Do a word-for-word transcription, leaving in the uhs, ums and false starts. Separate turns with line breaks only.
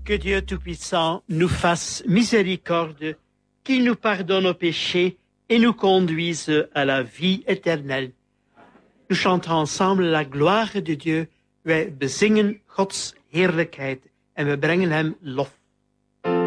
Que Dieu Tout-Puissant nous fasse miséricorde, qu'il nous pardonne nos péchés et nous conduise à la vie éternelle. Nous chantons ensemble la gloire de Dieu. Wij bezingen Gods heerlijkheid en we brengen hem lof.